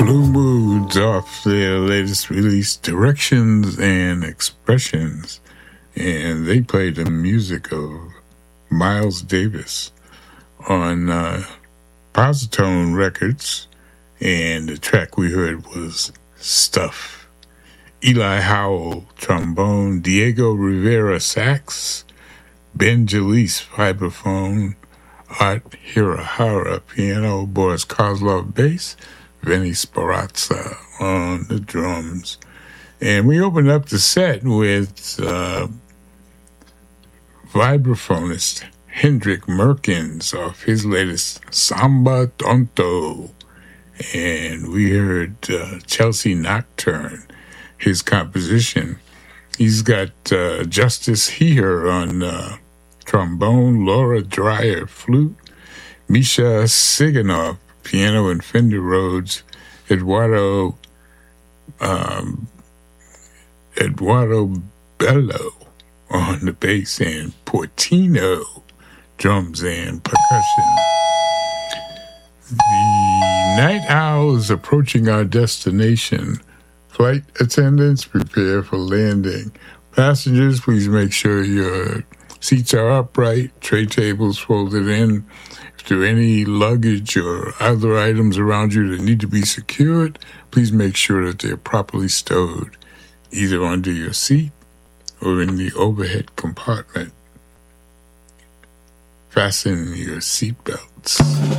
Blue Moods off their latest release, Directions and Expressions, and they played the music of Miles Davis on Positone Records, and the track we heard was Stuff. Eli Howell, trombone, Diego Rivera, sax, Ben Jalise, vibraphone, Art Hirahara, piano, Boris Kozlov, bass, Vinny Sparazza on the drums. And we opened up the set with vibraphonist Hendrik Merkins off his latest Samba Tonto. And we heard Chelsea Nocturne, his composition. He's got Justice Heer on trombone, Laura Dreyer, flute, Misha Siganov, piano and Fender Rhodes, Eduardo Bello on the bass, and Portino, drums and percussion. The night owl is approaching our destination. Flight attendants, prepare for landing. Passengers, please make sure your seats are upright, tray tables folded in. If there are any luggage or other items around you that need to be secured, please make sure that they're properly stowed, either under your seat or in the overhead compartment. Fasten your seatbelts.